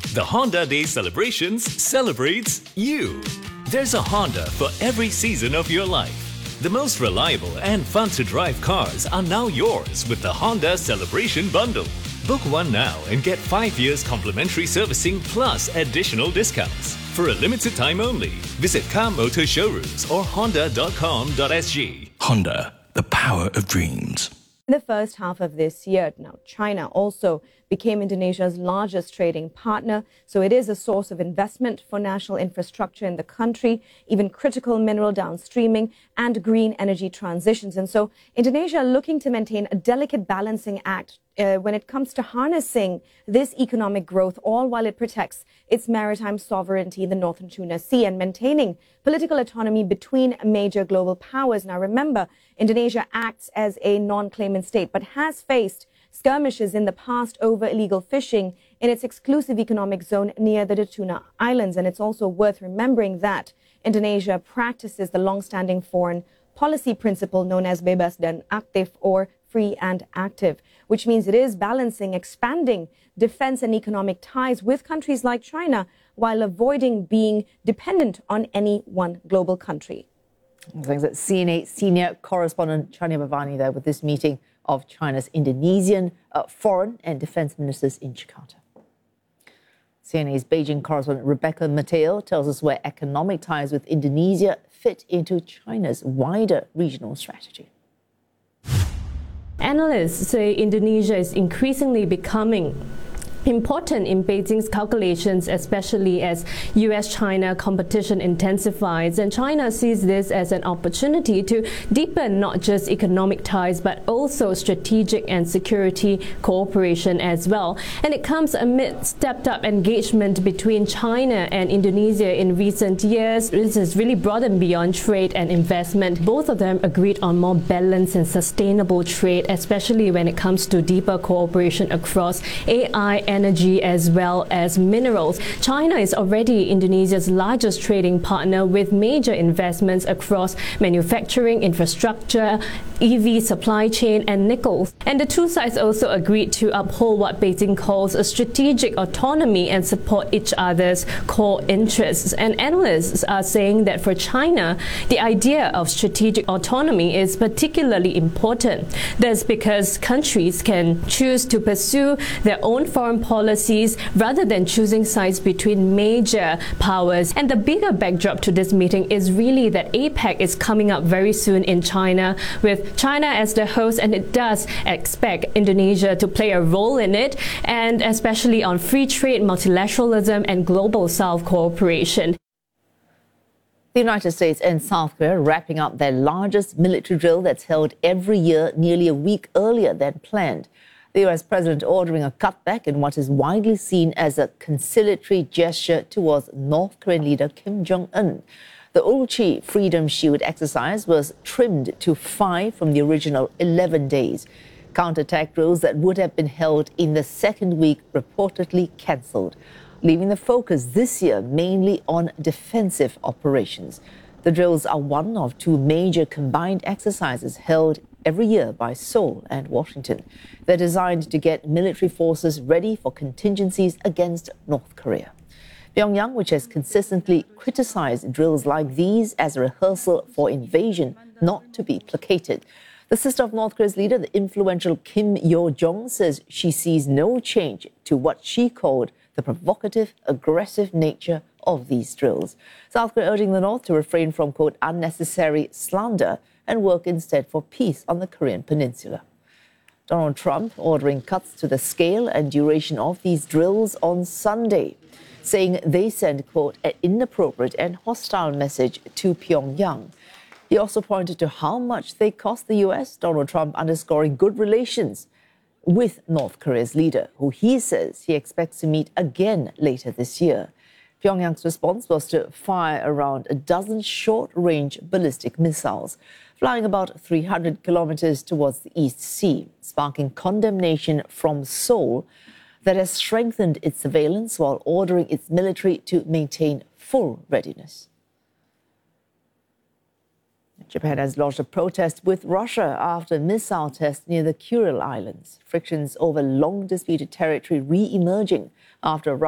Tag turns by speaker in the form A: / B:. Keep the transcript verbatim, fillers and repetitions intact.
A: The Honda Day Celebrations celebrates you. There's a Honda for every season of your life. The most reliable and fun-to-drive cars are now yours with the Honda Celebration Bundle. Book one now and get five years complimentary servicing plus additional discounts. For a limited time only, visit Car Motor Showrooms or honda dot com dot s g.
B: Honda, the power of dreams.
C: In the first half of this year, now China also became Indonesia's largest trading partner, so it is a source of investment for national infrastructure in the country, even critical mineral downstreaming and green energy transitions. And so Indonesia looking to maintain a delicate balancing act uh, when it comes to harnessing this economic growth, all while it protects its maritime sovereignty in the Northern Tuna Sea and maintaining political autonomy between major global powers. Now, remember, Indonesia acts as a non-claimant state, but has faced skirmishes in the past over illegal fishing in its exclusive economic zone near the Natuna Islands. And it's also worth remembering that Indonesia practices the long-standing foreign policy principle known as bebas dan aktif, or free and active, which means it is balancing expanding defense and economic ties with countries like China while avoiding being dependent on any one global country.
D: Thanks. That's C N A senior correspondent Chania Bhavani there with this meeting of China's Indonesian uh, foreign and defense ministers in Jakarta. C N A's Beijing correspondent Rebecca Mateo tells us where economic ties with Indonesia fit into China's wider regional strategy.
E: Analysts say Indonesia is increasingly becoming important in Beijing's calculations, especially as U S China competition intensifies. And China sees this as an opportunity to deepen not just economic ties, but also strategic and security cooperation as well. And it comes amid stepped up engagement between China and Indonesia in recent years. This has really broadened beyond trade and investment. Both of them agreed on more balanced and sustainable trade, especially when it comes to deeper cooperation across A I, energy as well as minerals. China is already Indonesia's largest trading partner with major investments across manufacturing, infrastructure, E V supply chain and nickel. And the two sides also agreed to uphold what Beijing calls a strategic autonomy and support each other's core interests. And analysts are saying that for China, the idea of strategic autonomy is particularly important. That's because countries can choose to pursue their own foreign policies rather than choosing sides between major powers. And the bigger backdrop to this meeting is really that APEC is coming up very soon in China, with China as the host, and it does expect Indonesia to play a role in it, and especially on free trade, multilateralism and global South cooperation.
D: The United States and South Korea wrapping up their largest military drill that's held every year nearly a week earlier than planned. The U S president ordering a cutback in what is widely seen as a conciliatory gesture towards North Korean leader Kim Jong-un. The Ulchi Freedom Shield exercise was trimmed to five from the original eleven days. Counterattack drills that would have been held in the second week reportedly cancelled, leaving the focus this year mainly on defensive operations. The drills are one of two major combined exercises held every year by Seoul and Washington. They're designed to get military forces ready for contingencies against North Korea. Pyongyang, which has consistently criticized drills like these as a rehearsal for invasion, not to be placated. The sister of North Korea's leader, the influential Kim Yo-jong, says she sees no change to what she called the provocative, aggressive nature of these drills. South Korea urging the North to refrain from, quote, unnecessary slander and work instead for peace on the Korean peninsula. Donald Trump ordering cuts to the scale and duration of these drills on Sunday, saying they send, quote, an inappropriate and hostile message to Pyongyang. He also pointed to how much they cost the U S, Donald Trump underscoring good relations with North Korea's leader, who he says he expects to meet again later this year. Pyongyang's response was to fire around a dozen short-range ballistic missiles, flying about three hundred kilometers towards the East Sea, sparking condemnation from Seoul that has strengthened its surveillance while ordering its military to maintain full readiness. Japan has launched a protest with Russia after missile tests near the Kuril Islands. Frictions over long disputed territory re-emerging after Russia